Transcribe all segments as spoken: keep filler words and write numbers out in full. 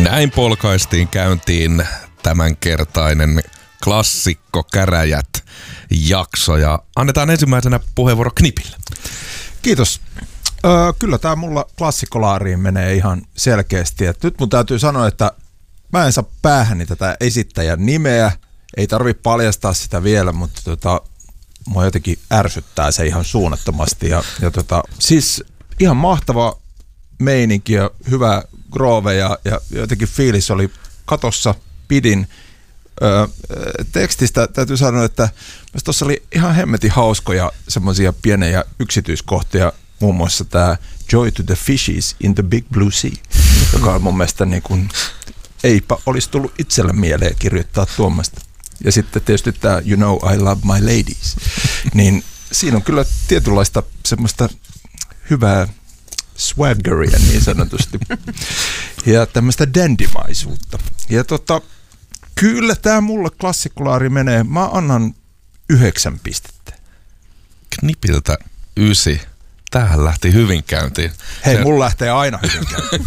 Näin polkaistiin käyntiin tämänkertainen klassikko Käräjät jakso ja annetaan ensimmäisenä puheenvuoro Knipille. Kiitos. Öö, kyllä tämä mulla klassikolaariin menee ihan selkeästi. Et nyt mun täytyy sanoa, että mä en saa päähäni tätä esittäjän nimeä. Ei tarvi paljastaa sitä vielä, mutta tota, mua jotenkin ärsyttää se ihan suunnattomasti. Ja, ja tota, siis ihan mahtava meininki ja hyvä groove ja, ja jotenkin fiilis oli katossa, pidin. Öö, tekstistä täytyy sanoa, että tuossa oli ihan hemmetin hauskoja semmoisia pieniä yksityiskohtia, muun muassa tämä Joy to the Fishes in the Big Blue Sea, joka on mun mielestä niin kuin, eipä olisi tullut itselle mieleen kirjoittaa tuommoista. Ja sitten tietysti tämä You know I love my ladies, niin siinä on kyllä tietynlaista semmoista hyvää swaggeria niin sanotusti ja tämmöistä dandymaisuutta. Ja tota, kyllä tämä mulle klassikolaari menee. Mä annan yhdeksän pistettä. Knipiltä ysi. Tähän lähti hyvin käyntiin. Hei, ja mulla lähtee aina hyvin käyntiin.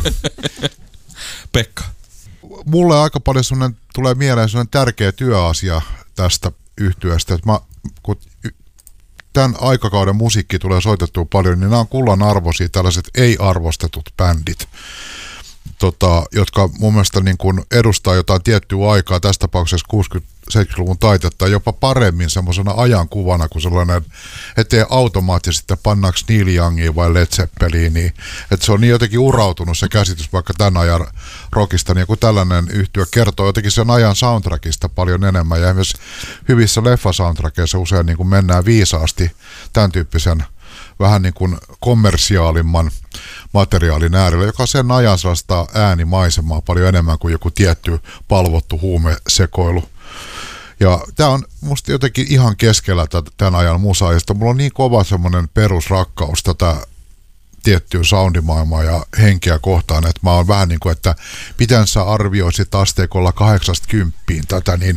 Pekka. Mulle aika paljon sellainen, tulee mieleen sellainen tärkeä työasia tästä yhtyeestä, että mä, kun tämän aikakauden musiikki tulee soitettua paljon, niin nämä on kullanarvoisia tällaiset ei-arvostetut bändit, tota, jotka mun mielestä niin kuin edustaa jotain tiettyä aikaa, tässä tapauksessa kuusikymmentä-seitsemänkymmentäluvun taitetta, jopa paremmin semmoisena ajankuvana kuin sellainen, ettei automaattisesti pannaanko Neil Youngia vai Led Zeppelinia, että se on niin jotenkin urautunut se käsitys vaikka tämän ajan rockista, niin joku tällainen yhtye kertoo jotenkin sen ajan soundtrackista paljon enemmän, ja myös hyvissä leffa-soundtrackeissa usein niin kuin mennään viisaasti tämän tyyppisen vähän niin kuin kommersiaalimman materiaalin äärellä, joka sen ajan sellaista äänimaisemaa paljon enemmän kuin joku tietty palvottu huumesekoilu. Ja tämä on musta jotenkin ihan keskellä tämän ajan musaa, ja mulla on niin kova semmoinen perusrakkaus tätä tiettyä soundimaailmaa ja henkeä kohtaan, että mä oon vähän niin kuin, että miten sä arvioisit asteikolla kahdeksasta kymppiin tätä, niin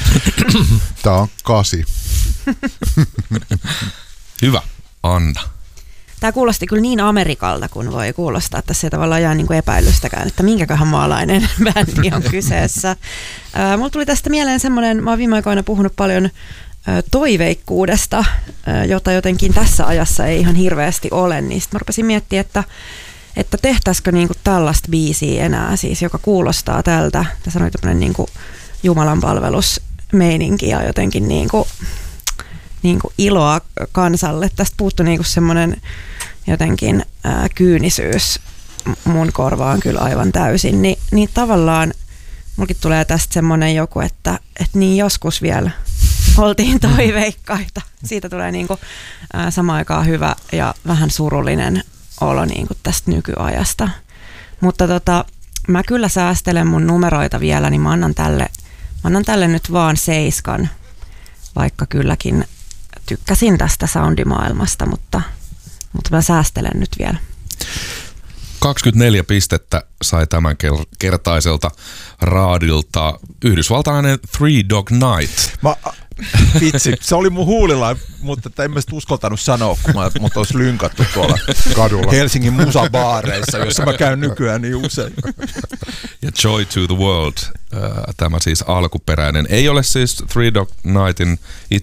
tää on kasi. Hyvä. Anna. Tämä kuulosti kyllä niin Amerikalta, kun voi kuulostaa, että tässä ei tavallaan jää niin kuin epäilystäkään, että minkäköhän maalainen bändi on kyseessä. Äh, mulla tuli tästä mieleen semmoinen, mä oon viime aikoina puhunut paljon äh, toiveikkuudesta, äh, jota jotenkin tässä ajassa ei ihan hirveästi ole, niin sitten mä rupesin miettimään, että, että tehtäisikö niin kuin tällaista biisiä enää, siis, joka kuulostaa tältä. Tässä on tämmöinen niin kuin jumalanpalvelusmeininki ja jotenkin niin kuin niin kuin iloa kansalle. Tästä puuttui niin kuin semmoinen jotenkin ää, kyynisyys mun korvaan kyllä aivan täysin. Ni, niin tavallaan mulkin tulee tästä semmoinen joku, että, että niin joskus vielä oltiin toiveikkaita. Siitä tulee niin kuin, ää, samaan aikaan hyvä ja vähän surullinen olo niin kuin tästä nykyajasta. Mutta tota, mä kyllä säästelen mun numeroita vielä, niin mä annan tälle, mä annan tälle nyt vaan seiskan, vaikka kylläkin tykkäsin tästä soundimaailmasta, mutta, mutta mä säästelen nyt vielä. kaksikymmentäneljä pistettä sai tämän kertaiselta raadilta yhdysvaltalainen Three Dog Night. Mä, vitsi, se oli mun huulilla, mutta en mä sit uskaltanut sanoa, kun mä, mut olisi lynkattu tuolla kadulla Helsingin musabaareissa, jossa mä käyn nykyään niin usein. Ja Joy to the World, tämä siis alkuperäinen. Ei ole siis Three Dog Nightin